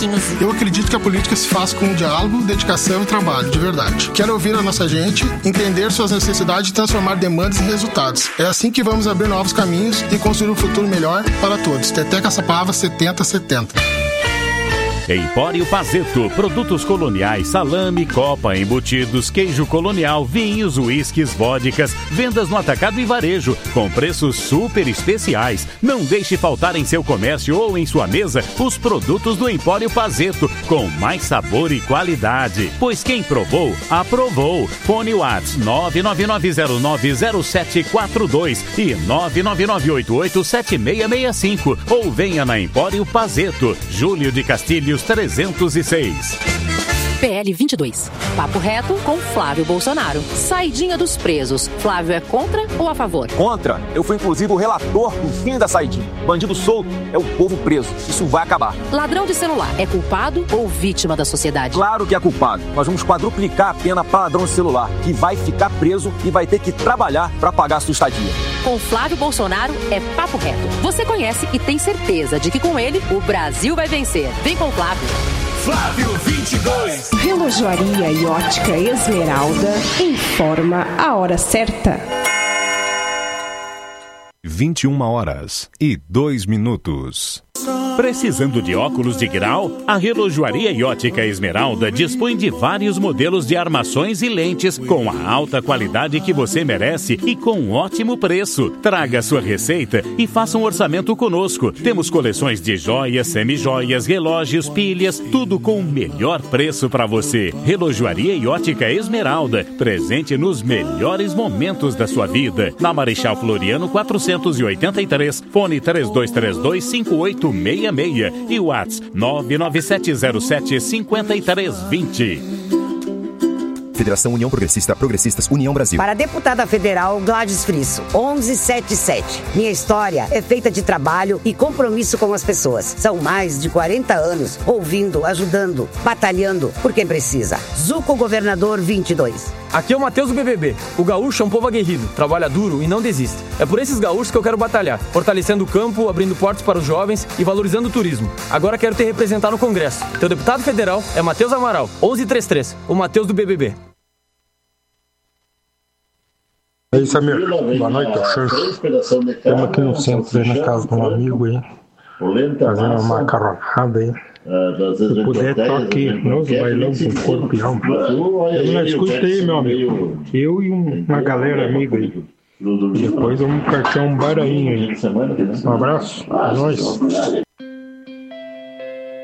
Eu acredito que a política se faz com diálogo, dedicação e trabalho, de verdade. Quero ouvir a nossa gente, entender suas necessidades e transformar demandas em resultados. É assim que vamos abrir novos caminhos e construir um futuro melhor para todos. Teté Caçapava 7070. Empório Pazeto, produtos coloniais, salame, copa, embutidos, queijo colonial, vinhos, uísques, vodkas, vendas no atacado e varejo, com preços super especiais. Não deixe faltar em seu comércio ou em sua mesa os produtos do Empório Pazeto, com mais sabor e qualidade. Pois quem provou, aprovou. Fone WhatsApp 999090742 e 999887665 ou venha na Empório Pazeto, Júlio de Castilhos 306. PL 22. Papo reto com Flávio Bolsonaro. Saidinha dos presos. Flávio é contra ou a favor? Contra. Eu fui inclusive o relator do fim da saidinha. Bandido solto é o povo preso. Isso vai acabar. Ladrão de celular é culpado ou vítima da sociedade? Claro que é culpado. Nós vamos quadruplicar a pena para ladrão de celular, que vai ficar preso e vai ter que trabalhar para pagar a sua estadia. Com Flávio Bolsonaro é papo reto. Você conhece e tem certeza de que com ele o Brasil vai vencer. Vem com o Flávio. Flávio 22. Relojoaria e ótica Esmeralda informa a hora certa. 21h02. Precisando de óculos de grau? A Relojoaria e Ótica Esmeralda dispõe de vários modelos de armações e lentes com a alta qualidade que você merece e com um ótimo preço. Traga sua receita e faça um orçamento conosco. Temos coleções de joias, semijoias, relógios, pilhas, tudo com o melhor preço para você. Relojoaria e Ótica Esmeralda, presente nos melhores momentos da sua vida. Na Marechal Floriano 483, fone 3232-5866 e o WhatsApp 99707-5320. Federação União Progressista, Progressistas, União Brasil. Para a deputada federal Gladys Frisso, 1177. Minha história é feita de trabalho e compromisso com as pessoas. São mais de 40 anos ouvindo, ajudando, batalhando por quem precisa. Zuco Governador 22. Aqui é o Matheus do BBB. O gaúcho é um povo aguerrido, trabalha duro e não desiste. É por esses gaúchos que eu quero batalhar, fortalecendo o campo, abrindo portas para os jovens e valorizando o turismo. Agora quero te representar no Congresso. Teu deputado federal é Matheus Amaral, 1133. O Matheus do BBB. E aí, Samir, boa noite, é o Xancho. Estamos aqui no centro, aí, na casa de um amigo aí, fazendo uma macarronada aí. Se puder, toque nos bailão com corpo e alma. Eu escuta aí, meu amigo. Eu e uma galera amiga aí. Depois vamos cartear um barainho aí. Um abraço, é nóis.